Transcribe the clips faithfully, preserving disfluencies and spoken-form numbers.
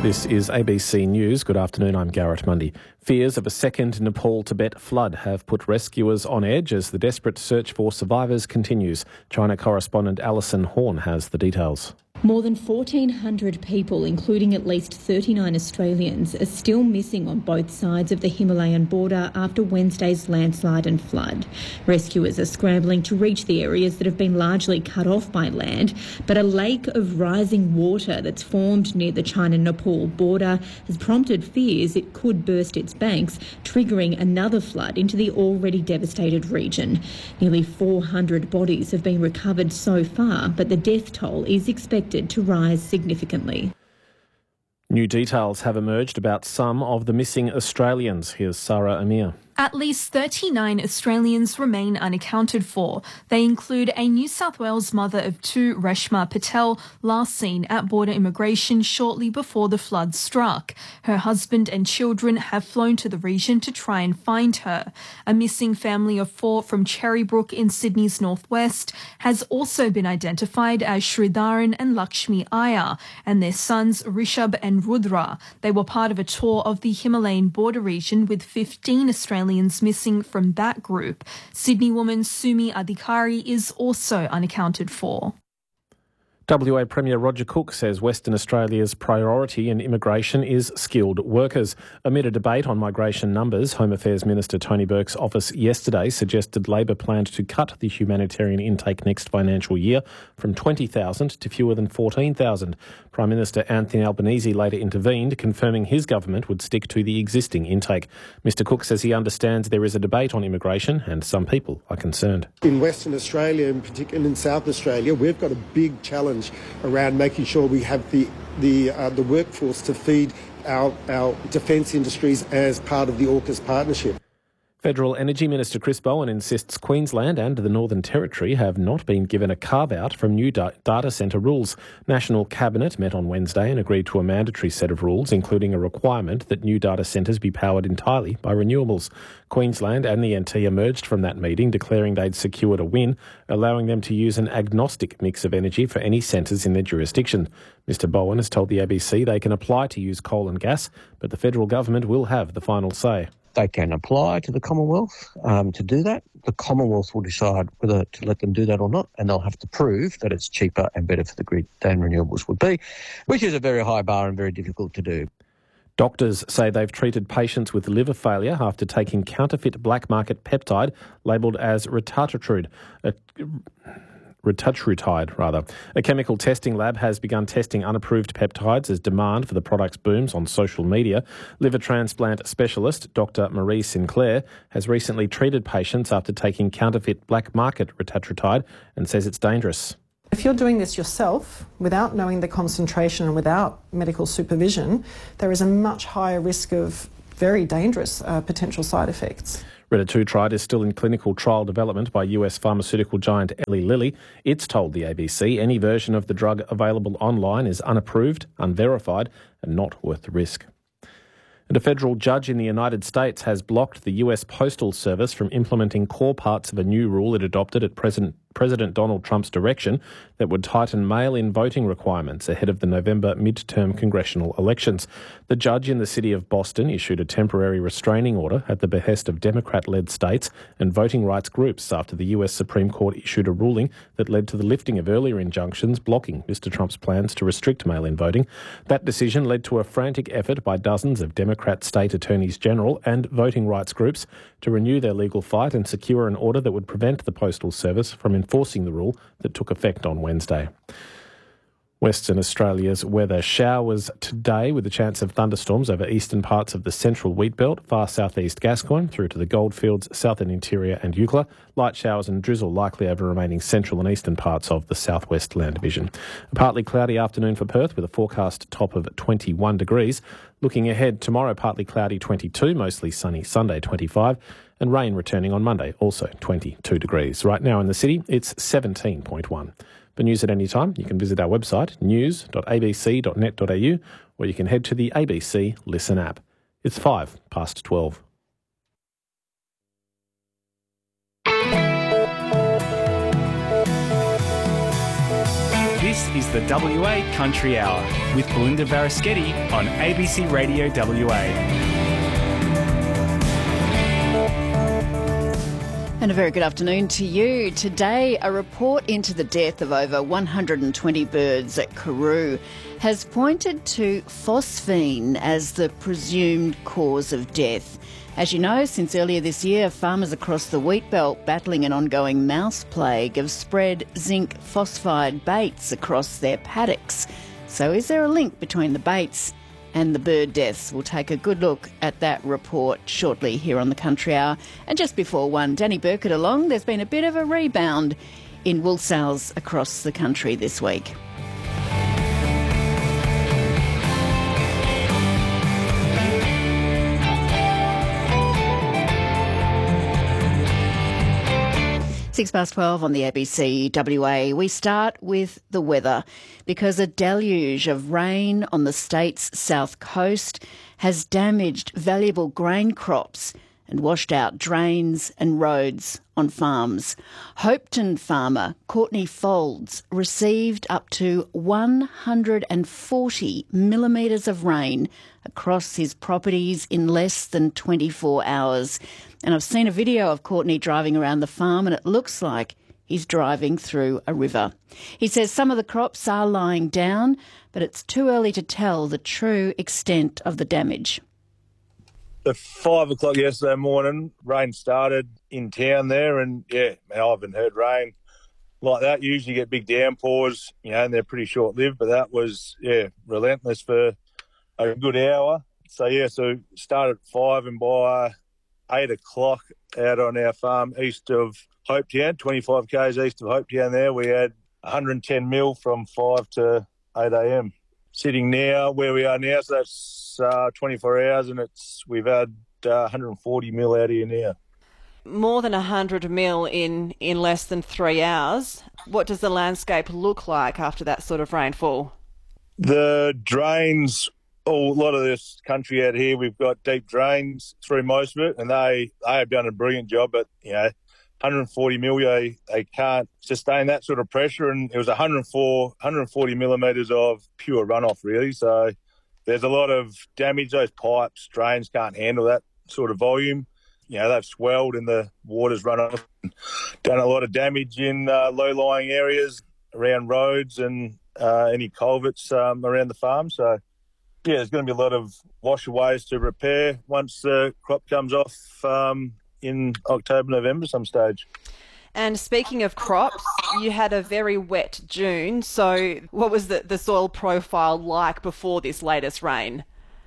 This is A B C News. Good afternoon, I'm Garrett Mundy. Fears of a second Nepal-Tibet flood have put rescuers on edge as the desperate search for survivors continues. China correspondent Alison Horn has the details. More than fourteen hundred people, including at least thirty-nine Australians, are still missing on both sides of the Himalayan border after Wednesday's landslide and flood. Rescuers are scrambling to reach the areas that have been largely cut off by land, but a lake of rising water that's formed near the China-Nepal border has prompted fears it could burst its banks, triggering another flood into the already devastated region. Nearly four hundred bodies have been recovered so far, but the death toll is expected to rise significantly. New details have emerged about some of the missing Australians. Here's Sarah Amir. At least thirty-nine Australians remain unaccounted for. They include a New South Wales mother of two, Reshma Patel, last seen at border immigration shortly before the flood struck. Her husband and children have flown to the region to try and find her. A missing family of four from Cherrybrook in Sydney's northwest has also been identified as Sridharan and Lakshmi Iyer and their sons Rishabh and Rudra. They were part of a tour of the Himalayan border region with fifteen Australians missing from that group. Sydney woman Sumi Adhikari is also unaccounted for. W A Premier Roger Cook says Western Australia's priority in immigration is skilled workers. Amid a debate on migration numbers, Home Affairs Minister Tony Burke's office yesterday suggested Labor planned to cut the humanitarian intake next financial year from twenty thousand to fewer than fourteen thousand. Prime Minister Anthony Albanese later intervened, confirming his government would stick to the existing intake. Mister Cook says he understands there is a debate on immigration and some people are concerned. In Western Australia, in particular in South Australia, we've got a big challenge around making sure we have the the uh, the workforce to feed our our defence industries as part of the AUKUS partnership. Federal Energy Minister Chris Bowen insists Queensland and the Northern Territory have not been given a carve-out from new da- data centre rules. National Cabinet met on Wednesday and agreed to a mandatory set of rules, including a requirement that new data centres be powered entirely by renewables. Queensland and the N T emerged from that meeting, declaring they'd secured a win, allowing them to use an agnostic mix of energy for any centres in their jurisdiction. Mister Bowen has told the A B C they can apply to use coal and gas, but the federal government will have the final say. They can apply to the Commonwealth um, to do that. The Commonwealth will decide whether to let them do that or not, and they'll have to prove that it's cheaper and better for the grid than renewables would be, which is a very high bar and very difficult to do. Doctors say they've treated patients with liver failure after taking counterfeit black market peptide labelled as retatrutide. A Retatrutide, rather. A chemical testing lab has begun testing unapproved peptides as demand for the products booms on social media. Liver transplant specialist Doctor Marie Sinclair has recently treated patients after taking counterfeit black market retatrutide and says it's dangerous. If you're doing this yourself, without knowing the concentration and without medical supervision, there is a much higher risk of very dangerous uh, potential side effects. Retatrutide is still in clinical trial development by U S pharmaceutical giant Eli Lilly. It's told the A B C any version of the drug available online is unapproved, unverified and not worth the risk. And a federal judge in the United States has blocked the U S Postal Service from implementing core parts of a new rule it adopted at President President Donald Trump's direction that would tighten mail-in voting requirements ahead of the November midterm congressional elections. The judge in the city of Boston issued a temporary restraining order at the behest of Democrat-led states and voting rights groups after the U S Supreme Court issued a ruling that led to the lifting of earlier injunctions blocking Mister Trump's plans to restrict mail-in voting. That decision led to a frantic effort by dozens of Democrat state attorneys general and voting rights groups to renew their legal fight and secure an order that would prevent the Postal Service from enforcing the rule that took effect on Wednesday. Western Australia's weather: showers today with a chance of thunderstorms over eastern parts of the central wheat belt, far southeast Gascoyne through to the Goldfields, southern interior and Eucla. Light showers and drizzle likely over remaining central and eastern parts of the southwest land division. A partly cloudy afternoon for Perth with a forecast top of twenty-one degrees. Looking ahead, tomorrow partly cloudy twenty-two, mostly sunny Sunday twenty-five, and rain returning on Monday, also twenty-two degrees. Right now in the city, it's seventeen point one. For news at any time, you can visit our website, news dot a b c dot net dot a u, or you can head to the A B C Listen app. It's five past twelve. This is the W A Country Hour with Belinda Varaschetti on A B C Radio W A. And a very good afternoon to you. Today, a report into the death of over one hundred twenty birds at Karoo has pointed to phosphine as the presumed cause of death. As you know, since earlier this year, farmers across the wheat belt battling an ongoing mouse plague have spread zinc phosphide baits across their paddocks. So is there a link between the baits and the bird deaths? We'll take a good look at that report shortly here on the Country Hour. And just before one, Danny Burkett along, there's been a bit of a rebound in wool sales across the country this week. Six past twelve on the A B C W A. We start with the weather because a deluge of rain on the state's south coast has damaged valuable grain crops and washed out drains and roads on farms. Hopetoun farmer Courtney Folds received up to one hundred forty millimetres of rain across his properties in less than twenty-four hours. And I've seen a video of Courtney driving around the farm and it looks like he's driving through a river. He says some of the crops are lying down, but it's too early to tell the true extent of the damage. At five o'clock yesterday morning, rain started in town there, and yeah, man, I haven't heard rain like that. Usually you get big downpours, you know, and they're pretty short-lived, but that was, yeah, relentless for a good hour. So, yeah, so started at five, and by eight o'clock out on our farm east of Hopetoun, twenty-five k's east of Hopetoun there, we had one hundred ten mil from five to eight a.m. Sitting now where we are now, so that's uh, twenty-four hours, and it's we've had uh, one hundred forty mil out here now. More than one hundred mil in, in less than three hours. What does the landscape look like after that sort of rainfall? The drains, oh, a lot of this country out here, we've got deep drains through most of it, and they, they have done a brilliant job, but, you know, one hundred forty mil, they, they can't sustain that sort of pressure, and it was one hundred four, one hundred forty millimetres of pure runoff, really. So there's a lot of damage. Those pipes, drains can't handle that sort of volume. You know, they've swelled and the water's run off and done a lot of damage in uh, low-lying areas around roads and uh, any culverts um, around the farm. So, yeah, there's going to be a lot of washaways to repair once the crop comes off um, in October, November some stage. And speaking of crops, you had a very wet June. So what was the, the soil profile like before this latest rain?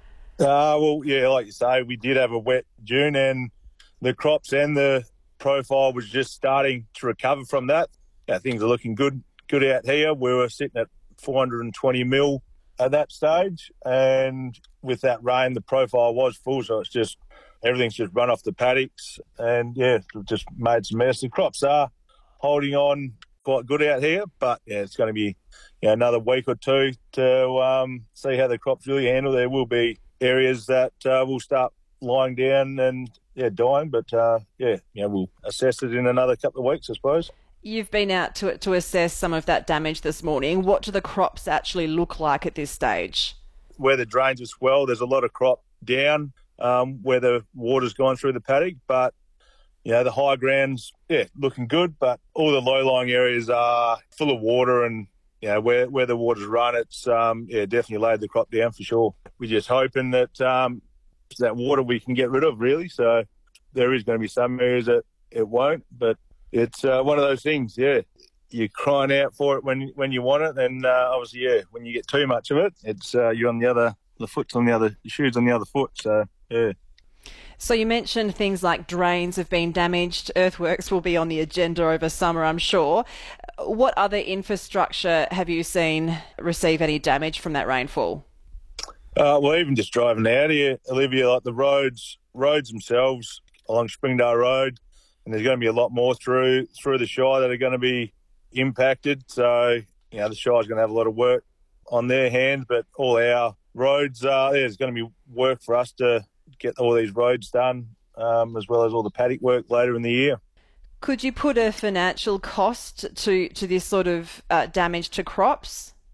Uh, well, yeah, like you say, we did have a wet June, and the crops and the profile was just starting to recover from that. Yeah, things are looking good good out here. We were sitting at four hundred twenty mil at that stage, and with that rain, the profile was full, so it's just everything's just run off the paddocks, and yeah, just made some mess. The crops are holding on quite good out here, but yeah, it's going to be you know, another week or two to um, see how the crops really handle. There will be areas that uh, will start lying down and yeah, dying, but uh, yeah, you know, we'll assess it in another couple of weeks, I suppose. You've been out to to assess some of that damage this morning. What do the crops actually look like at this stage? Where the drains are swelled, there's a lot of crop down um, where the water's gone through the paddock, but you know, the high ground's yeah, looking good, but all the low-lying areas are full of water, and you know, where where the water's run, it's um, yeah, definitely laid the crop down for sure. We're just hoping that um, that water we can get rid of, really. So there is going to be some areas that it won't, but it's uh, one of those things, yeah. You're crying out for it when when you want it, and uh, obviously, yeah, when you get too much of it, it's uh, you're on the other, the foot's on the other, the shoe's on the other foot, so yeah. So you mentioned things like drains have been damaged. Earthworks will be on the agenda over summer, I'm sure. What other infrastructure have you seen receive any damage from that rainfall? Uh, well, even just driving out here, Olivia, like the roads, roads themselves along Springdale Road, and there's going to be a lot more through through the Shire that are going to be impacted. So, you know, the Shire's going to have a lot of work on their hands, but all our roads, uh, there's going to be work for us to get all these roads done, um, as well as all the paddock work later in the year. Could you put a financial cost to, to this sort of uh, damage to crops?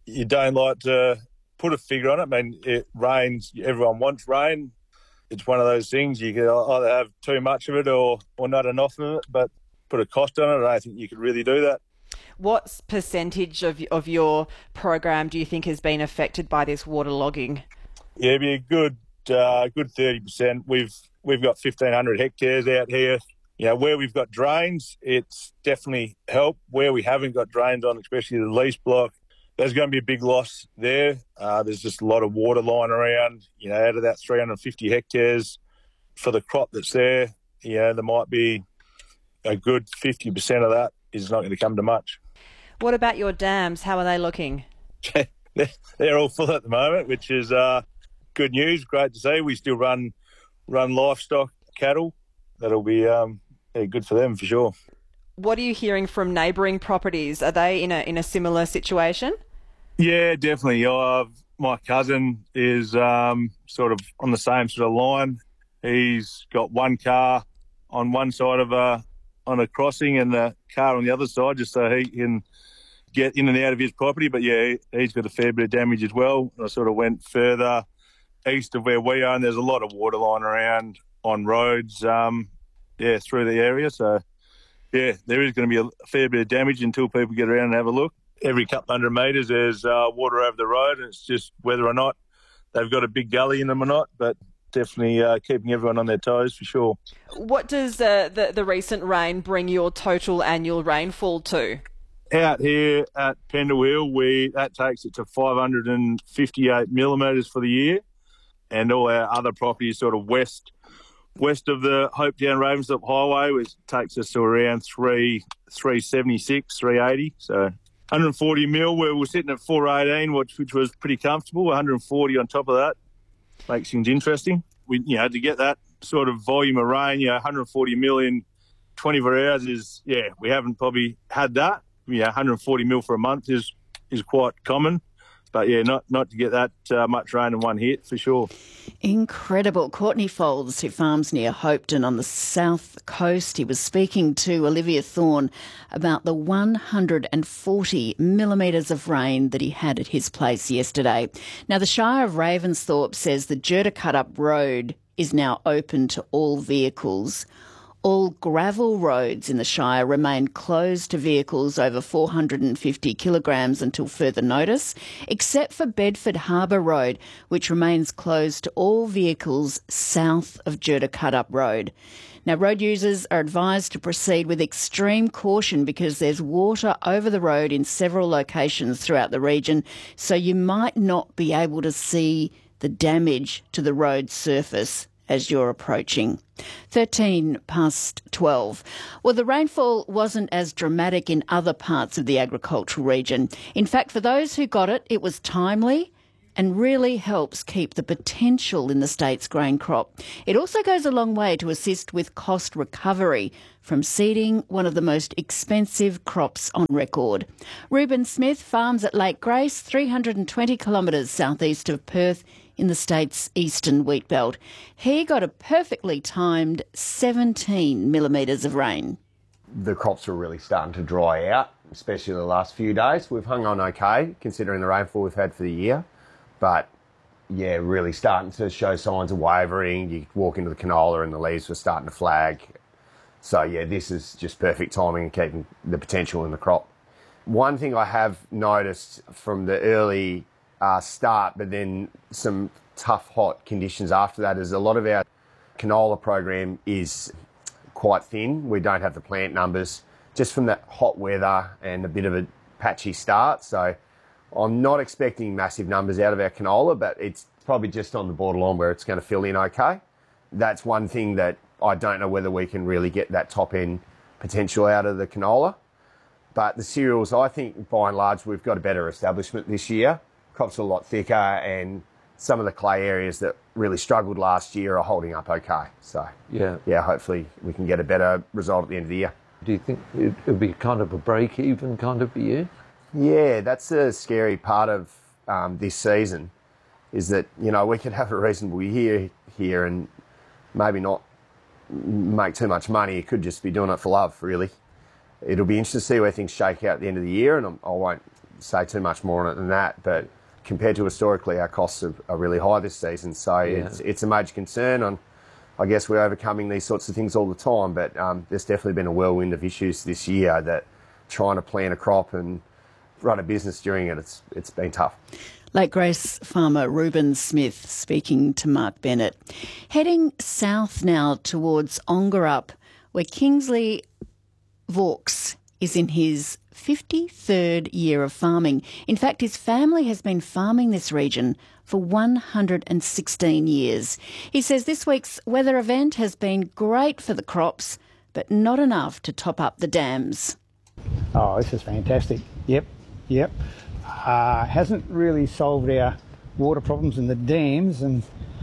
you don't like to put a figure on it. I mean, it rains. Everyone wants rain. It's one of those things. You can either have too much of it or, or not enough of it, but put a cost on it, I don't think you could really do that. What percentage of of your program do you think has been affected by this waterlogging? Yeah, it'd be a good, uh, good thirty percent. We've we've got fifteen hundred hectares out here. You know, where we've got drains, it's definitely helped. Where we haven't got drains on, especially the lease block, there's going to be a big loss there. Uh, there's just a lot of water lying around. You know, out of that three hundred fifty hectares for the crop that's there, you know, there might be a good fifty percent of that is not going to come to much. What about your dams? How are they looking? They're all full at the moment, which is uh, good news. Great to see. We still run run livestock, cattle. That'll be um, yeah, good for them for sure. What are you hearing from neighbouring properties? Are they in a in a similar situation? Yeah, definitely. Uh, my cousin is um, sort of on the same sort of line. He's got one car on one side of a on a crossing and the car on the other side, just so he can get in and out of his property. But yeah, he's got a fair bit of damage as well. I sort of went further east of where we are, and there's a lot of water lying around on roads, um, yeah, through the area. So yeah, there is going to be a fair bit of damage until people get around and have a look. Every couple hundred metres there's uh, water over the road, and it's just whether or not they've got a big gully in them or not. But definitely uh, keeping everyone on their toes for sure. What does uh, the, the recent rain bring your total annual rainfall to? Out here at Pendle Hill, we that takes it to five hundred fifty-eight millimetres for the year, and all our other properties sort of west west of the Hopetown Ravensthorpe Highway, which takes us to around three three seventy-six, three eighty. So one hundred forty mil, where we're sitting at four eighteen, which which was pretty comfortable. one hundred forty on top of that makes things interesting. We, you know, to get that sort of volume of rain, you know, one hundred forty mil in twenty-four hours is, yeah, we haven't probably had that. You know, one hundred forty mil for a month is is quite common. But yeah, not not to get that uh, much rain in one hit, for sure. Incredible. Courtney Folds, who farms near Hopetoun on the south coast, he was speaking to Olivia Thorne about the one hundred forty millimetres of rain that he had at his place yesterday. Now, the Shire of Ravensthorpe says the Jerta Cut-Up Road is now open to all vehicles. All gravel roads in the Shire remain closed to vehicles over four hundred fifty kilograms until further notice, except for Bedford Harbour Road, which remains closed to all vehicles south of Jerta Cut-Up Road. Now, road users are advised to proceed with extreme caution because there's water over the road in several locations throughout the region, so you might not be able to see the damage to the road surface as you're approaching. thirteen past twelve. Well, the rainfall wasn't as dramatic in other parts of the agricultural region. In fact, for those who got it, it was timely and really helps keep the potential in the state's grain crop. It also goes a long way to assist with cost recovery from seeding one of the most expensive crops on record. Reuben Smith farms at Lake Grace, three hundred twenty kilometres southeast of Perth, in the state's eastern wheat belt. He got a perfectly timed seventeen millimetres of rain. The crops were really starting to dry out, especially the last few days. We've hung on okay, considering the rainfall we've had for the year. But, yeah, really starting to show signs of wavering. You walk into the canola and the leaves were starting to flag. So, yeah, this is just perfect timing and keeping the potential in the crop. One thing I have noticed from the early Uh, start, but then some tough, hot conditions after that is a lot of our canola program is quite thin. We don't have the plant numbers just from that hot weather and a bit of a patchy start. So I'm not expecting massive numbers out of our canola, but it's probably just on the borderline where it's going to fill in okay. That's one thing that I don't know whether we can really get that top end potential out of the canola. But the cereals, I think by and large, we've got a better establishment this year. Crops are a lot thicker, and some of the clay areas that really struggled last year are holding up okay. So, yeah, yeah, hopefully we can get a better result at the end of the year. Do you think it'll be kind of a break-even kind of a year? Yeah, that's a scary part of um, this season, is that, you know, we could have a reasonable year here and maybe not make too much money. It could just be doing it for love, really. It'll be interesting to see where things shake out at the end of the year, and I'm, I won't say too much more on it than that, but compared to historically, our costs are, are really high this season. So yeah. it's, it's a major concern. On, I guess we're overcoming these sorts of things all the time, but um, there's definitely been a whirlwind of issues this year that trying to plan a crop and run a business during it, it's it's been tough. Lake Grace farmer Reuben Smith speaking to Mark Bennett. Heading south now towards Ongerup, where Kingsley Vaux is in his fifty-third year of farming. In fact, his family has been farming this region for one hundred sixteen years. He says this week's weather event has been great for the crops, but not enough to top up the dams. Oh, this is fantastic. Yep, yep. Uh, hasn't really solved our water problems in the dams, and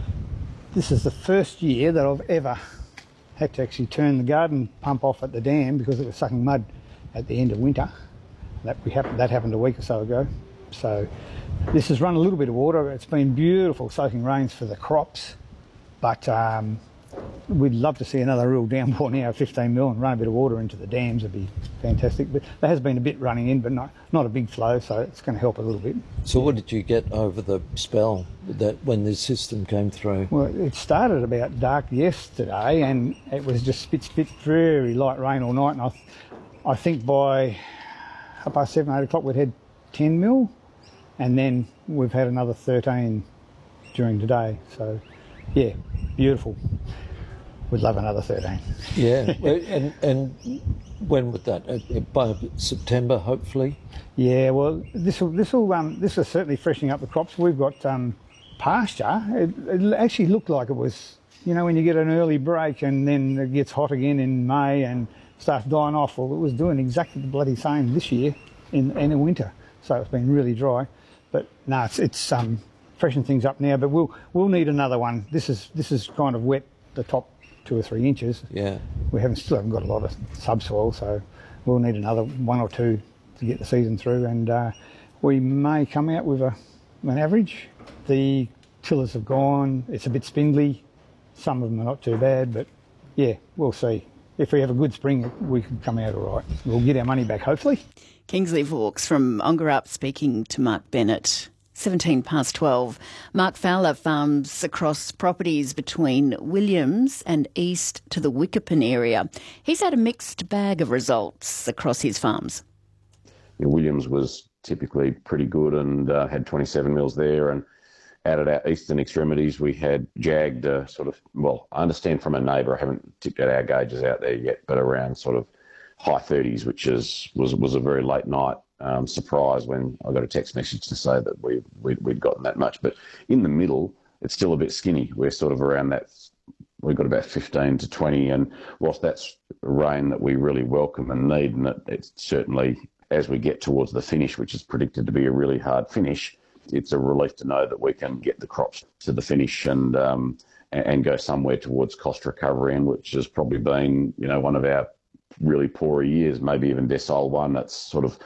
this is the first year that I've ever had to actually turn the garden pump off at the dam because it was sucking mud at the end of winter. That we happened, that happened a week or so ago. So this has run a little bit of water. It's been beautiful soaking rains for the crops, but um, we'd love to see another real downpour now, fifteen mil, and run a bit of water into the dams. Would be fantastic. But there has been a bit running in, but not not a big flow, so it's going to help a little bit. So what did you get over the spell that when this system came through? Well, it started about dark yesterday, and it was just spit, spit, very light rain all night. And I, I think by half past seven, eight o'clock, we'd had ten mil, and then we've had another thirteen during today. So, yeah, beautiful. We'd love another thirteen. Yeah, and and when would that? By September, hopefully. Yeah, well, this will this will um this is certainly freshening up the crops. We've got um pasture. It, it actually looked like it was, you know, when you get an early break and then it gets hot again in May and starts dying off. Well, it was doing exactly the bloody same this year in in the winter. So it's been really dry. But no, it's it's um freshening things up now. But we'll we'll need another one. This is this is kind of wet the top two or three inches. Yeah. We haven't still haven't got a lot of subsoil, so we'll need another one or two to get the season through, and uh, we may come out with a an average. The tillers have gone. It's a bit spindly. Some of them are not too bad, but yeah, we'll see. If we have a good spring, we can come out all right. We'll get our money back, hopefully. Kingsley Vaux from Ongerup speaking to Mark Bennett. seventeen past twelve. Mark Fowler farms across properties between Williams and east to the Wickerpin area. He's had a mixed bag of results across his farms. Yeah, Williams was typically pretty good and uh, had twenty-seven mils there, and out at our eastern extremities we had jagged uh, sort of, well, I understand from a neighbour, I haven't tipped out our gauges out there yet, but around sort of high thirties, which is was was a very late night um, surprise when I got a text message to say that we, we, we'd gotten that much. But in the middle, it's still a bit skinny. We're sort of around that, we've got about fifteen to twenty, and whilst that's rain that we really welcome and need, and it, it's certainly, as we get towards the finish, which is predicted to be a really hard finish, it's a relief to know that we can get the crops to the finish and um, and go somewhere towards cost recovery, and which has probably been, you know, one of our really poor years, maybe even decile one. That's sort of